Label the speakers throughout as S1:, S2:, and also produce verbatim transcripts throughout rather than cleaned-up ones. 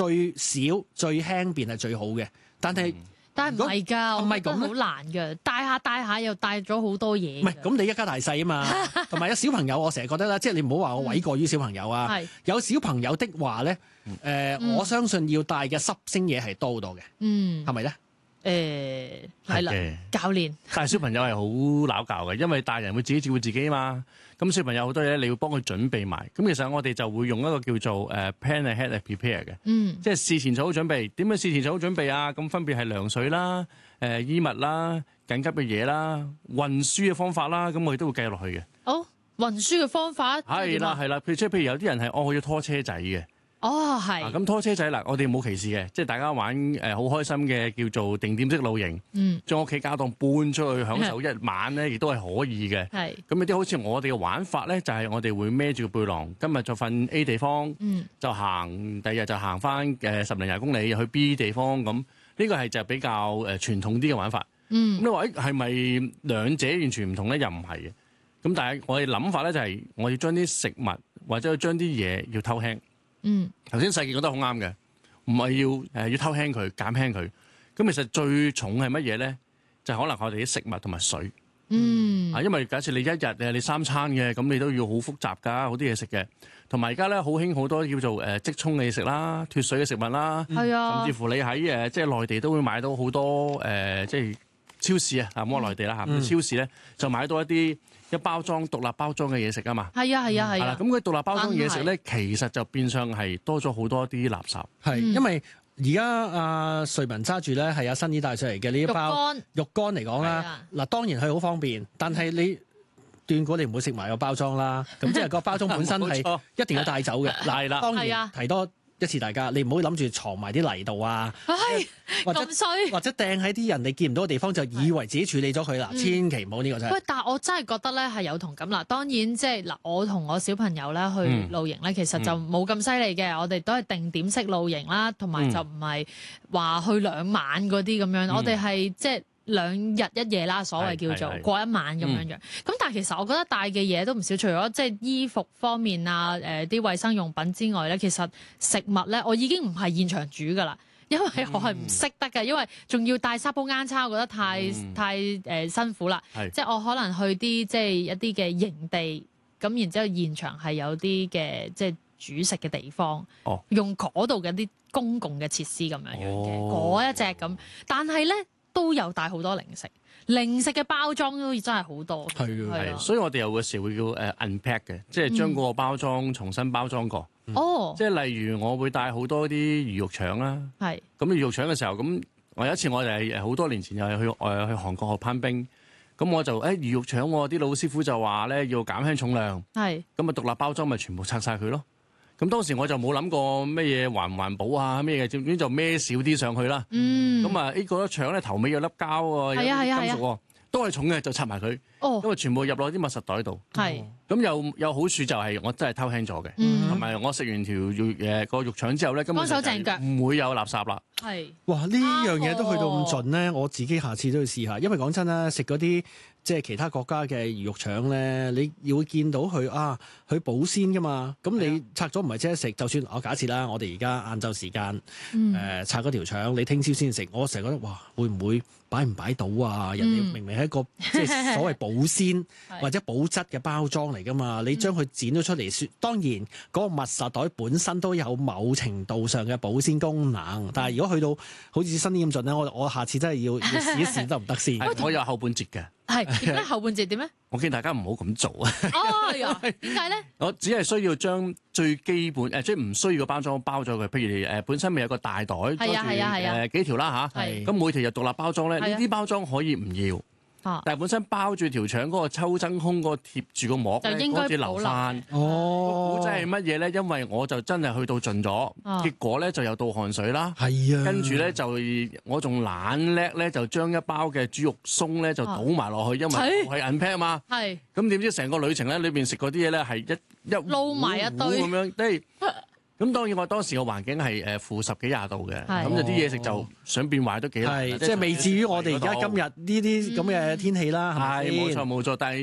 S1: 最少最輕便係最好嘅，但係。嗯
S2: 但係唔係㗎，
S1: 唔係咁
S2: 好難㗎，帶下帶下又帶咗好多嘢。
S1: 唔係咁，你一家大細啊嘛，同埋有小朋友，我成日覺得啦，即係你唔好話我諉過於小朋友啊。
S2: 嗯、
S1: 有小朋友的話咧，誒、呃嗯，我相信要帶嘅濕星嘢係多好多嘅。嗯，係咪咧？
S2: 誒係啦，教練
S3: 但係小朋友係好撈教嘅，因為大人會自己照顧自己啊嘛。咁小朋友好多嘢你要幫佢準備埋。咁其實我哋就會用一個叫做誒 plan ahead and prepare 嘅，嗯，即係事前做好準備。點樣事前做好準備啊？咁分別係涼水啦、誒、呃、衣物啦、緊急嘅嘢啦、運輸嘅方法啦，咁我哋都會計落去嘅。
S2: 哦，運輸嘅方法
S3: 係啦係啦，譬如即係譬如有啲人係哦，我要拖車仔嘅。
S2: 哦，係。
S3: 咁、啊、拖車仔嗱，我哋冇歧視嘅，即係大家玩誒好、呃、開心嘅叫做定點式露營，嗯，將屋企家當搬出去享受一晚咧，亦都係可以嘅。係。咁有啲好似我哋嘅玩法咧，就係、是、我哋會孭住個背囊，今日就瞓 A 地方，嗯，就行第二日就行翻誒十零廿公里去 B 地方，咁呢個係就比較誒傳統啲嘅玩法。嗯。咁你話誒係咪兩者完全唔同咧？又唔係嘅。咁但係我哋諗法咧就係我要將啲食物或者要將啲嘢要偷輕。嗯，頭先細傑覺得好啱嘅，唔係要誒、呃、要偷輕佢減輕佢，咁其實最重係乜嘢咧？就係、可能我哋啲食物同埋水。嗯，啊，因為假設你一日誒你三餐嘅，咁你都要好複雜㗎，好啲嘢食嘅，同埋而家咧好興好多叫做誒、呃、即沖嘅嘢食啦、脫水嘅食物啦，係、嗯、啊，甚至乎你喺誒、呃、即係內地都會買到好多誒、呃、即係超市啊，啊唔好話內地啦嚇，嗯、超市咧就買到一啲。一包裝獨立包裝嘅嘢食啊嘛，
S2: 係啊係啊係啊，
S3: 咁佢獨立包裝嘢食咧，其實就變相係多咗好多啲垃圾。係、
S1: 嗯，因為而家阿瑞文揸住咧係阿新姨帶上嚟嘅呢一包肉乾嚟講啦，嗱當然係好方便，但係你斷估你唔會食埋個包裝啦，咁即係個包裝本身係一定要帶走嘅。嗱啦，當然提多一次大家，你唔好諗住藏埋啲泥度啊，或者或者掟喺啲人你見唔到嘅地方，就以為自己處理咗佢啦，千祈唔好呢個真係。喂，
S2: 但係我真係覺得咧係有同感啦。當然即係嗱，我同我小朋友咧去露營咧，嗯、其實就冇咁犀利嘅。我哋都係定點式露營啦，同埋就唔係話去兩晚嗰啲咁樣。嗯、我哋係即係。兩日一夜啦，所謂叫做過一晚咁樣樣。咁、嗯、但係其實我覺得帶嘅嘢都唔少，除咗即係衣服方面啊、誒啲衞生用品之外咧，其實食物咧我已經唔係現場煮噶啦，因為我係唔識得嘅，因為仲要帶沙煲罌罉，我覺得太、嗯、太誒、呃、辛苦啦。即係我可能去啲即係一啲嘅營地，咁然之後現場係有啲嘅即係煮食嘅地方，哦、用嗰度嘅啲公共嘅設施咁樣樣嘅嗰一隻咁，但係咧。都有帶好多零食，零食嘅包裝都真係好多。係
S3: 嘅，係，所以我哋有個時會叫誒 unpack 嘅，即係將嗰個包裝重新包裝過。哦、嗯，即係例如我會帶好多啲魚肉腸啦。係。咁魚肉腸嘅時候，咁我有一次我哋係好多年前又係去誒去韓國學攀冰，咁我就誒、欸、魚肉腸，我啲老師傅就話咧要減輕重量。係。咁啊獨立包裝咪全部拆晒佢咯。咁當時我就冇諗過咩嘢環唔環保啊咩嘅，總之就孭少啲上去啦。嗯。咁啊，呢個腸咧頭尾有粒膠喎，有啲金屬喎，都係重嘅，就拆埋佢。哦。因為全部入落啲密實袋度。係。咁有有好處就係我真係偷輕咗嘅，同埋我食完條肉誒個肉腸之後咧，根本就唔會有垃圾啦。係。哇！呢樣嘢都去到咁盡咧，我自己下次都要試下，因為講真啦，食嗰啲即係其他國家嘅魚肉腸咧，你會見到佢啊，佢保鮮噶嘛。咁你拆咗唔係即刻食，就算我假設啦，我哋而家晏晝時間誒、嗯呃、拆嗰條腸，你聽朝先食，我成日覺得哇，會唔會擺唔擺到啊？人哋明明係一個、嗯、即係所謂保鮮或者保質嘅包裝嚟噶嘛，你將佢剪咗出嚟，説當然嗰個密實袋本身都有某程度上嘅保鮮功能，但係如果去到好似新啲咁盡咧，我我下次真係要要試一試得唔得先？我有後半截嘅。係點咧？後半截點咧？我見大家唔好咁做啊！哦，點解咧？我只係需要將最基本誒，即係唔需要個包裝包咗佢。譬如誒，本身咪有個大袋，係啊係啊係啊，誒幾條啦嚇。係咁每條就獨立包裝咧，呢啲包裝可以唔要。但係本身包住條腸嗰個抽真空嗰個貼住個膜咧，嗰啲留翻。哦，估真係乜嘢咧？因為我就真係去到盡咗，結果咧就有倒汗水啦。係啊，跟住咧就我仲懶叻咧，就將一包嘅豬肉鬆咧就倒埋落去，因為係 unpack 啊嘛。係。咁點知成個旅程咧裏邊食嗰啲嘢咧係一一撈埋一堆咁樣，即係。咁當然我當時個環境係誒負十幾廿度嘅，咁就啲嘢食就想變壞都幾難，即係未至於我哋而家今日呢啲咁嘅天氣啦。係冇錯冇錯，但係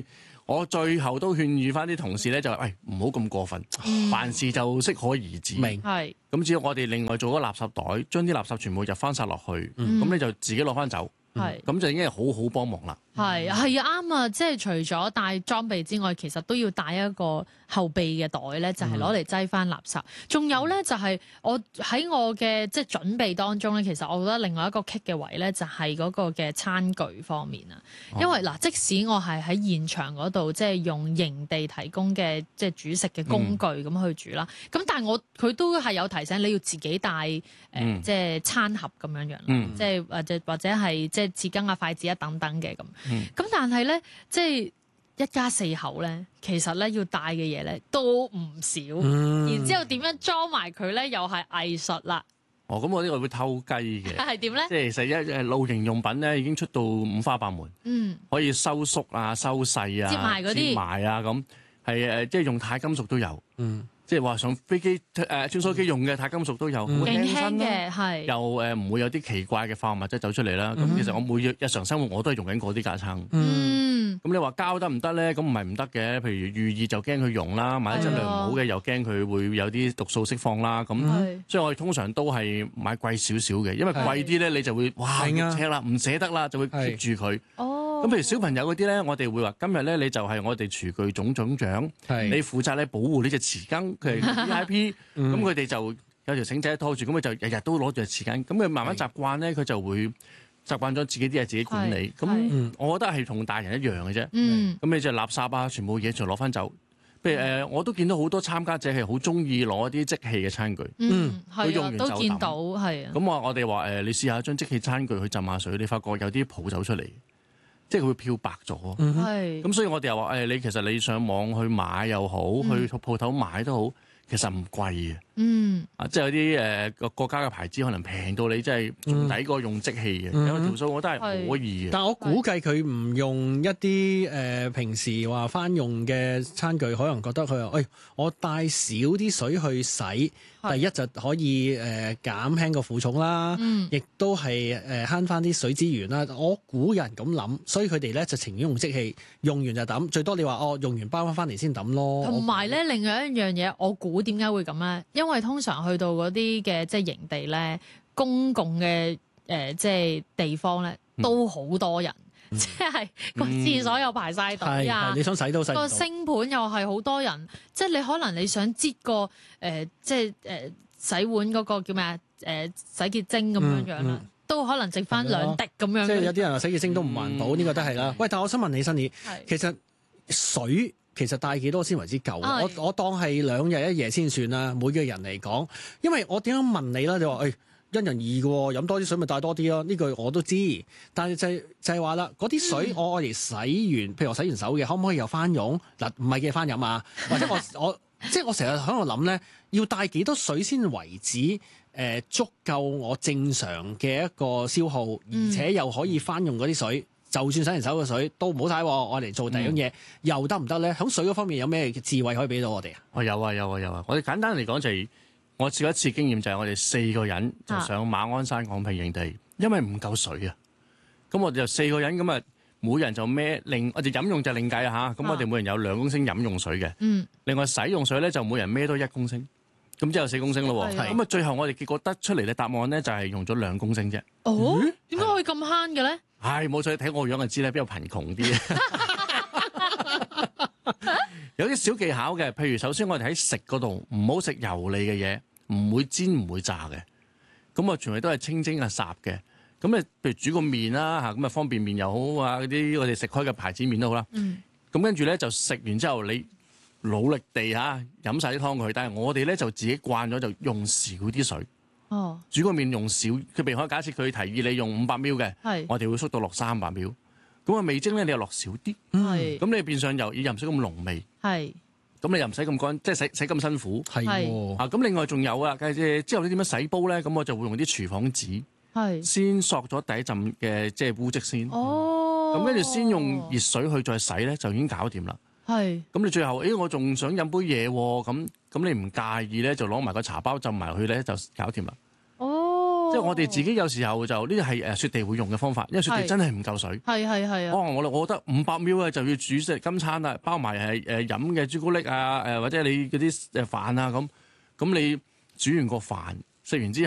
S3: 我最後都勸喻翻啲同事咧，就係喂唔好咁過分，嗯、凡事就適可而止。
S1: 明
S2: 係
S3: 咁，只要我哋另外做個垃圾袋，將啲垃圾全部入翻晒落去，咁、嗯、你就自己攞翻走。係，咁就已經係好好幫忙啦。
S2: 係係啊，啱啊！即係除咗帶裝備之外，其實都要帶一個後備嘅袋咧，就係攞嚟擠翻垃圾。仲、嗯、有咧，就係我喺我嘅即係準備當中咧，其實我覺得另外一個棘嘅位咧，就係嗰個嘅餐具方面啊。因為嗱，即使我係喺現場嗰度，即係用營地提供嘅即係煮食嘅工具咁去煮啦。咁、嗯、但係我佢都係有提醒你要自己帶誒、呃嗯，即係餐盒咁樣樣，嗯、即係或者或者係即係匙羹啊、筷子啊等等嘅咁。咁、嗯、但係咧，即係一家四口咧，其實咧要帶嘅嘢咧都唔少，嗯、然之後點樣裝埋佢咧，又係藝術啦。
S3: 哦，咁我呢個會偷雞嘅，
S2: 係點咧？
S3: 即係其實一誒露營用品咧已經出到五花八門，嗯，可以收縮啊、收細啊、
S2: 接埋嗰啲、
S3: 接埋啊，咁係誒，即係用鈦金屬都有，嗯。即係話上飛機誒穿梭機用嘅鈦金屬都有，好輕身啦，係又誒唔會有啲奇怪嘅化學物質走出嚟啦。咁、嗯、其實我每日日常生活我都係用緊嗰啲架撐。嗯，咁你話膠得唔得咧？咁唔係唔得嘅。譬如寓意就驚佢溶啦，買啲質量唔好嘅又驚佢會有啲毒素釋放啦。咁所以我哋通常都係買貴少少嘅，因為貴啲咧你就會哇要車啦，唔捨得啦，就會 keep 住佢。哦。咁譬如小朋友嗰啲咧，我哋會話今日咧你就係我哋廚具總總長，你負責咧保護呢隻匙羹，佢係 V I P，咁佢哋就有條繩仔拖住，咁佢就日日都攞住隻匙羹，咁佢慢慢習慣咧，佢就會習慣咗自己啲嘢自己管理。咁我覺得係同大人一樣嘅啫。咁、嗯、你就垃圾啊，全部嘢就攞翻走。譬如誒、呃，我都見到好多參加者係好中意攞啲即棄嘅餐具，佢、嗯、用完就抌。都見到係啊。咁我我哋話誒，你試下將即棄餐具去浸下水，你發覺有啲泡走出嚟。即係佢會漂白咗，咁、嗯、所以我哋又話誒，你其實你上網去買又好，嗯、去鋪頭買都好，其實唔貴嘅。嗯，啊，即係有啲誒個國家嘅牌子可能平到你真係仲抵過用即棄嘅，嗯、有條數我覺得係可以嘅。
S1: 但係我估計佢唔用一啲誒、呃、平時話翻用嘅餐具，可能覺得佢話誒，我帶少啲水去洗。第一就可以誒、呃、減輕個負重啦，亦、嗯、都係誒慳翻啲水資源啦。我估有人咁諗，所以佢哋咧就情願用即棄，用完就抌，最多你話哦用完包翻翻嚟先抌咯。同埋咧，另外一樣嘢，我估點解會咁咧？因為通常去到嗰啲嘅即係營地咧，公共嘅誒、呃、即係地方咧，都好多人。嗯、即係個廁所又排晒隊啊！你想洗都洗唔到。個星盤又係好多人，即係你可能你想擠個誒、呃，即係誒、呃、洗碗嗰個叫咩啊？誒、呃、洗潔精咁樣樣啦，嗯嗯、都可能剩翻兩滴咁樣。即係有啲人話洗潔精都唔環保，呢、嗯、個都係啦。喂，但係我想問你，Sunny，其實水其實帶幾多先為之夠？我我當係兩日一夜先算啦。每個人嚟講，因為我點樣問你啦？你話誒？哎因人而異嘅，飲多啲水咪帶多啲咯。呢句我都知，但係就係、就係話啦，嗰啲水我我嚟洗完，譬如我洗完手嘅，可唔可以又翻用？嗱，唔係嘅翻飲啊，或者我我即係我成日喺度諗咧，要帶幾多水先為止誒、呃、足夠我正常嘅一個消耗，而且又可以翻用嗰啲水，就算洗完手嘅水都唔好嘥，我嚟做第二樣嘢、嗯、又得唔得咧？喺水嗰方面有咩智慧可以俾到我哋啊？我有啊有啊有啊！我哋簡單嚟講就係、是。我試過一次經驗就係我哋四個人就上馬鞍山昂坪營地，因為唔夠水啊。咁我哋就四個人咁啊，每人就孭另我哋飲用就另計啊嚇。咁我哋每人有兩公升飲用水嘅。嗯。另外使用水咧就每人孭多一公升，咁之後四公升咯喎。係。咁啊最後我哋結果得出嚟嘅答案咧就係用咗兩公升啫。哦。點解可以咁慳嘅咧？係冇錯，睇我樣就知咧，比較貧窮啲。有啲小技巧嘅，譬如首先我哋喺食嗰度唔好食油膩嘅嘢。唔會煎唔會炸嘅，咁啊全部都係清蒸啊烚嘅。咁啊，譬如煮個麵啦嚇，咁啊方便麵又好啊，嗰啲我哋食開嘅牌子麵都好啦。嗯。咁跟住咧就食完之後，你努力地嚇飲晒啲湯佢，但係我哋咧就自己慣咗就用少啲水。哦。煮個麵用少，佢譬如可以假設佢提議你用五百 ml 嘅，係。我哋會縮到落三百 ml。咁啊味精咧你又落少啲。係。咁你變相又又唔使咁濃味。係。咁你又唔使咁乾，即係洗洗咁辛苦。係喎。啊，咁另外仲有啊，之後你點樣洗煲咧？咁我就會用啲廚房紙，係先索咗第一陣嘅即係污漬先。哦。咁跟住先用熱水去再洗咧，就已經搞掂啦。係。咁你最後，誒我仲想飲杯嘢喎，咁咁你唔介意咧，就攞埋個茶包浸埋去咧，就搞掂啦。哦。
S3: 即係我哋自己有時候就呢啲係誒雪地會用嘅方法，因為雪地真係唔夠水。
S2: 係係係啊！
S3: 哦，我我覺得五百 ml 咧就要煮食今餐啦，包埋係誒飲嘅朱古力啊，誒或者你嗰啲誒飯啊咁，咁你煮完個飯食完之後。